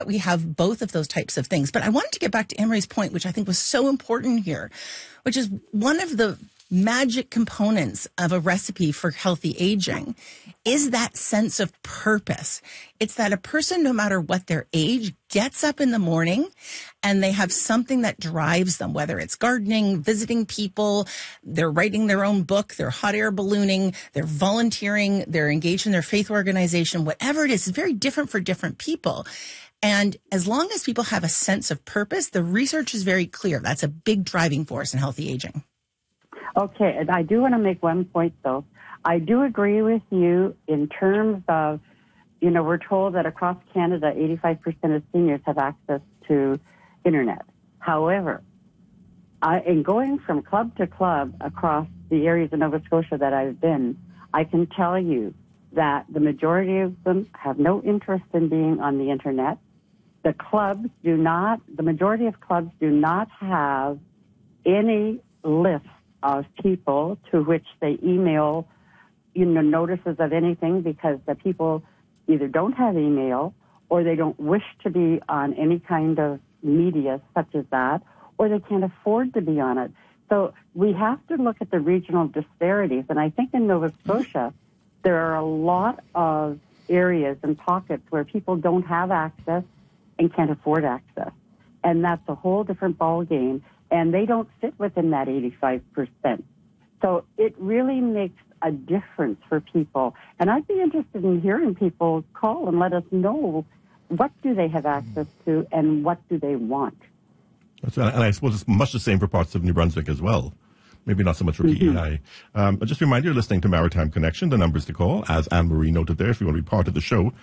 we have both of those types of things. But I wanted to get back to Anne-Marie's point, which I think was so important here, which is one of the magic components of a recipe for healthy aging is that sense of purpose. It's that a person, no matter what their age, gets up in the morning and they have something that drives them, whether it's gardening, visiting people, they're writing their own book, they're hot air ballooning, they're volunteering, they're engaged in their faith organization, whatever it is, it's very different for different people. And as long as people have a sense of purpose, the research is very clear. That's a big driving force in healthy aging. Okay, and I do want to make one point, though. I do agree with you in terms of, we're told that across Canada, 85% of seniors have access to Internet. However, in going from club to club across the areas of Nova Scotia that I've been, I can tell you that the majority of them have no interest in being on the Internet. The majority of clubs do not have any list of people to which they email, notices of anything, because the people either don't have email or they don't wish to be on any kind of media such as that, or they can't afford to be on it. So we have to look at the regional disparities. And I think in Nova Scotia, there are a lot of areas and pockets where people don't have access and can't afford access. And that's a whole different ballgame. And they don't fit within that 85%. So it really makes a difference for people. And I'd be interested in hearing people call and let us know what do they have access to and what do they want. And I suppose it's much the same for parts of New Brunswick as well. Maybe not so much for PEI. Just a reminder, you're listening to Maritime Connection. The numbers to call, as Anne-Marie noted there, if you want to be part of the show,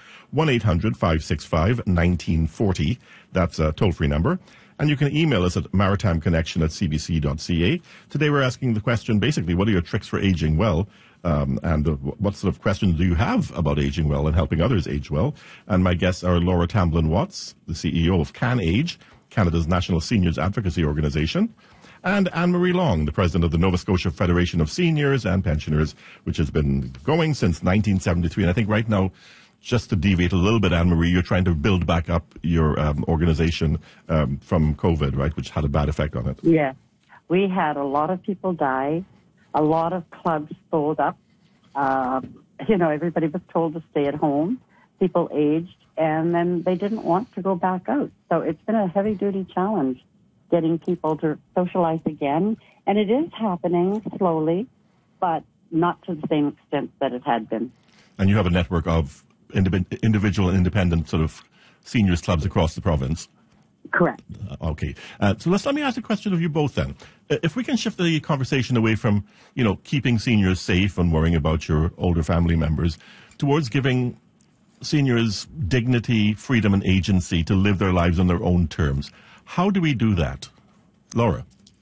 1-800-565-1940. That's a toll-free number. And you can email us at maritimeconnection@cbc.ca. Today we're asking the question, basically, what are your tricks for aging well? And what sort of questions do you have about aging well and helping others age well? And my guests are Laura Tamblyn-Watts, the CEO of CanAge, Canada's National Seniors Advocacy Organization, and Anne-Marie Long, the president of the Nova Scotia Federation of Seniors and Pensioners, which has been going since 1973. And I think right now, just to deviate a little bit, Anne-Marie, you're trying to build back up your organization from COVID, right, which had a bad effect on it. Yeah. We had a lot of people die. A lot of clubs sold up. Everybody was told to stay at home. People aged, and then they didn't want to go back out. So it's been a heavy-duty challenge getting people to socialize again. And it is happening slowly, but not to the same extent that it had been. And you have a network of individual and independent sort of seniors clubs across the province. Correct. Okay. So let me ask a question of you both then. If we can shift the conversation away from, keeping seniors safe and worrying about your older family members towards giving seniors dignity, freedom, and agency to live their lives on their own terms. How do we do that? Laura?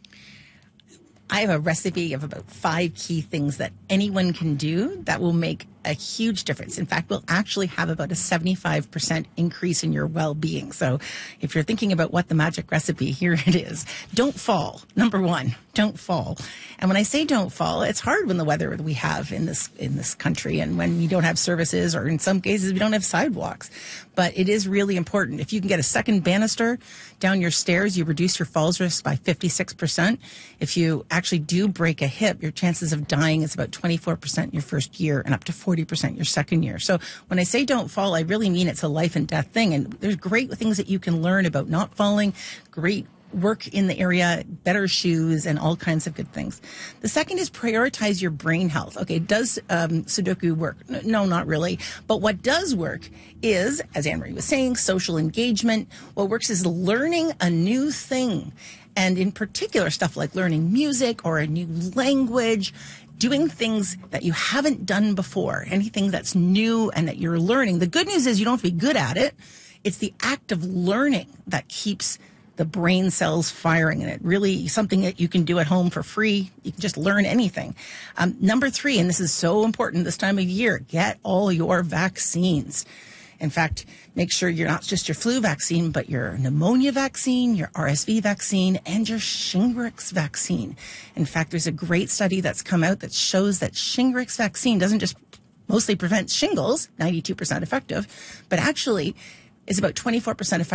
I have a recipe of about 5 key things that anyone can do that will make a huge difference. In fact, we'll actually have about a 75% increase in your well-being. So if you're thinking about what the magic recipe, here it is. Don't fall. Number 1, don't fall. And when I say don't fall, it's hard when the weather we have in this country and when we don't have services, or in some cases we don't have sidewalks. But it is really important. If you can get a second banister down your stairs, you reduce your falls risk by 56%. If you actually do break a hip, your chances of dying is about 24% in your first year and up to 40% your second year. So when I say don't fall, I really mean it's a life and death thing. And there's great things that you can learn about not falling, great work in the area, better shoes, and all kinds of good things. The second is prioritize your brain health. Okay, does Sudoku work? No, not really. But what does work is, as Anne-Marie was saying, social engagement. What works is learning a new thing. And in particular, stuff like learning music or a new language, doing things that you haven't done before, anything that's new and that you're learning. The good news is you don't have to be good at it. It's the act of learning that keeps the brain cells firing, and it really something that you can do at home for free. You can just learn anything. Number 3, and this is so important this time of year, get all your vaccines. In fact, make sure you're not just your flu vaccine, but your pneumonia vaccine, your RSV vaccine, and your Shingrix vaccine. In fact, there's a great study that's come out that shows that Shingrix vaccine doesn't just mostly prevent shingles, 92% effective, but actually is about 24% of